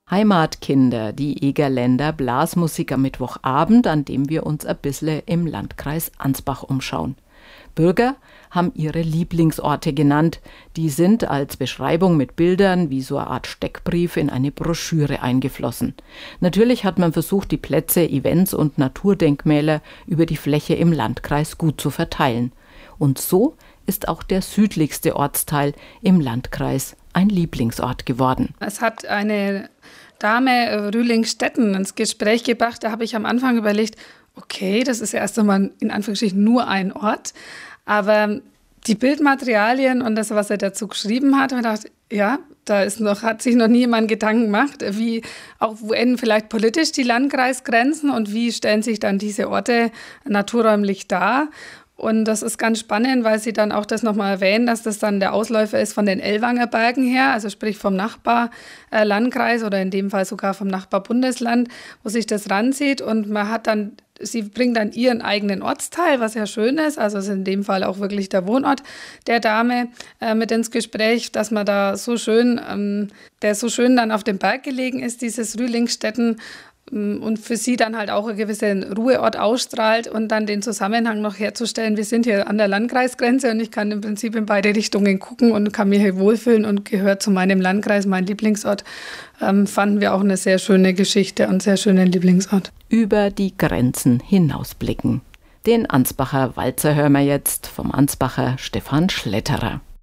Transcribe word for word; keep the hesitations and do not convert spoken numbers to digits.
Heimatkinder, die Egerländer Blasmusik am Mittwochabend, an dem wir uns ein bisschen im Landkreis Ansbach umschauen. Bürger haben ihre Lieblingsorte genannt. Die sind als Beschreibung mit Bildern wie so eine Art Steckbrief in eine Broschüre eingeflossen. Natürlich hat man versucht, die Plätze, Events und Naturdenkmäler über die Fläche im Landkreis gut zu verteilen. Und so ist auch der südlichste Ortsteil im Landkreis ein Lieblingsort geworden. Es hat eine Dame Rühlingstetten ins Gespräch gebracht. Da habe ich am Anfang überlegt, okay, das ist ja erst einmal in Anführungsstrichen nur ein Ort. Aber die Bildmaterialien und das, was er dazu geschrieben hat, habe ich gedacht, ja, da ist noch, hat sich noch nie jemand Gedanken gemacht, wie auch wo enden vielleicht politisch die Landkreisgrenzen und wie stellen sich dann diese Orte naturräumlich dar. Und das ist ganz spannend, weil sie dann auch das nochmal erwähnen, dass das dann der Ausläufer ist von den Ellwanger Bergen her, also sprich vom Nachbarlandkreis oder in dem Fall sogar vom Nachbarbundesland, wo sich das ranzieht. Und man hat dann, sie bringt dann ihren eigenen Ortsteil, was ja schön ist, also ist in dem Fall auch wirklich der Wohnort der Dame äh, mit ins Gespräch, dass man da so schön, ähm, der so schön dann auf dem Berg gelegen ist, dieses Rühlingstetten, und für sie dann halt auch einen gewissen Ruheort ausstrahlt und dann den Zusammenhang noch herzustellen. Wir sind hier an der Landkreisgrenze und ich kann im Prinzip in beide Richtungen gucken und kann mich hier wohlfühlen und gehört zu meinem Landkreis, mein Lieblingsort. Ähm, fanden wir auch eine sehr schöne Geschichte und sehr schönen Lieblingsort. Über die Grenzen hinausblicken. Den Ansbacher Walzer hören wir jetzt vom Ansbacher Stefan Schletterer.